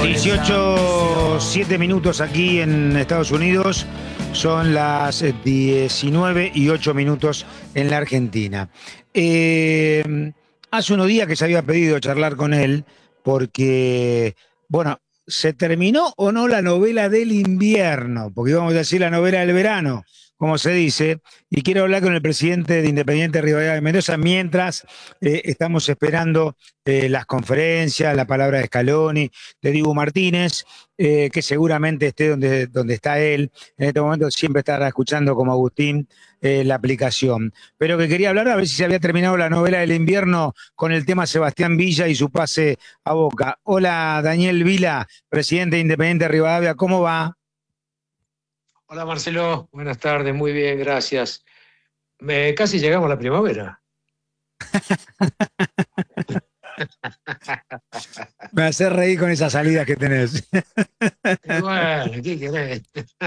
18, 7 minutos aquí en Estados Unidos, son las 19 y 8 minutos en la Argentina. Hace unos días que se había pedido charlar con él porque, bueno, ¿se terminó o no la novela del invierno? Porque íbamos a decir la novela del verano, como se dice, y quiero hablar con el presidente de Independiente Rivadavia de Mendoza mientras estamos esperando las conferencias, la palabra de Scaloni, de Dibu Martínez, que seguramente esté donde está él. En este momento siempre estará escuchando como Agustín la aplicación. Pero que quería hablar a ver si se había terminado la novela del invierno con el tema Sebastián Villa y su pase a Boca. Hola, Daniel Vila, presidente de Independiente Rivadavia, ¿cómo va? Hola Marcelo, buenas tardes, muy bien, gracias. Casi llegamos a la primavera. Me hace reír con esas salidas que tenés. Bueno, ¿qué querés?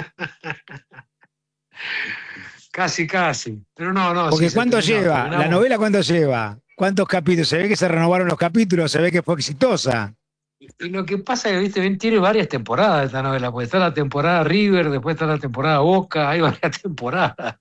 Casi, casi. Pero no, sí Porque se ¿cuánto terminó. lleva? ¿La Terminamos. novela cuánto lleva? ¿Cuántos capítulos? Se ve que se renovaron los capítulos, se ve que fue exitosa. Y lo que pasa es que, viste, bien, tiene varias temporadas esta novela, porque está la temporada River, después está la temporada Boca, hay varias temporadas.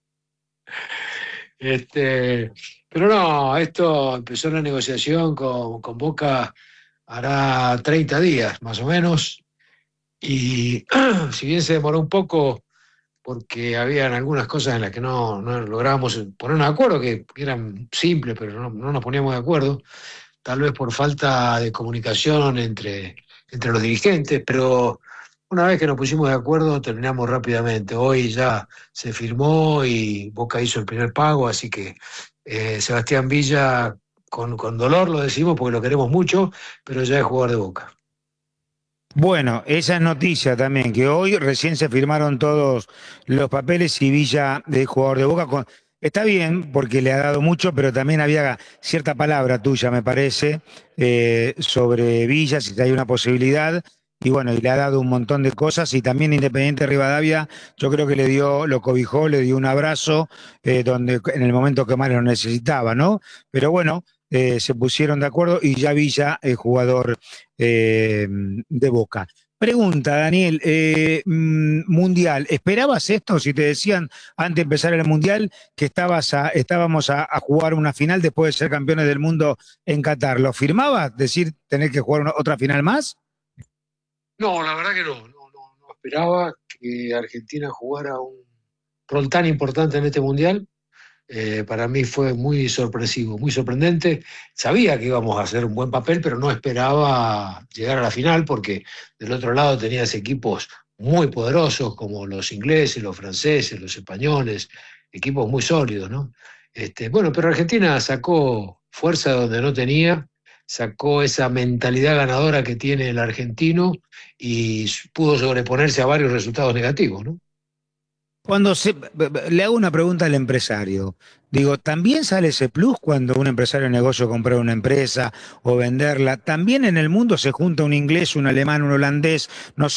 Este, pero no, esto empezó la negociación con Boca hará 30 días, más o menos. Y si bien se demoró un poco porque habían algunas cosas en las que no lográbamos ponernos de acuerdo, que eran simples, pero no nos poníamos de acuerdo, tal vez por falta de comunicación entre los dirigentes, pero una vez que nos pusimos de acuerdo terminamos rápidamente. Hoy ya se firmó y Boca hizo el primer pago, así que Sebastián Villa, con dolor lo decimos porque lo queremos mucho, pero ya es jugador de Boca. Bueno, esa es noticia también, que hoy recién se firmaron todos los papeles y Villa de jugador de Boca. Está bien porque le ha dado mucho, pero también había cierta palabra tuya, me parece, sobre Villa, si hay una posibilidad. Y bueno, y le ha dado un montón de cosas y también Independiente Rivadavia, yo creo que le dio, lo cobijó, le dio un abrazo, donde en el momento que más lo necesitaba, ¿no? Pero bueno, se pusieron de acuerdo y ya Villa, el jugador de Boca. Pregunta, Daniel, Mundial, ¿esperabas esto si te decían antes de empezar el Mundial que estábamos a jugar una final después de ser campeones del mundo en Qatar? ¿Lo firmabas? ¿Decir tener que jugar otra final más? No, la verdad que no esperaba que Argentina jugara un rol tan importante en este mundial. Para mí fue muy sorpresivo, muy sorprendente. Sabía que íbamos a hacer un buen papel, pero no esperaba llegar a la final porque del otro lado tenías equipos muy poderosos como los ingleses, los franceses, los españoles, equipos muy sólidos, ¿no? Bueno, pero Argentina sacó fuerza de donde no tenía, sacó esa mentalidad ganadora que tiene el argentino y pudo sobreponerse a varios resultados negativos, ¿no? Le hago una pregunta al empresario. Digo, ¿también sale ese plus cuando un empresario de negocio compra una empresa o venderla? ¿También en el mundo se junta un inglés, un alemán, un holandés, no sé,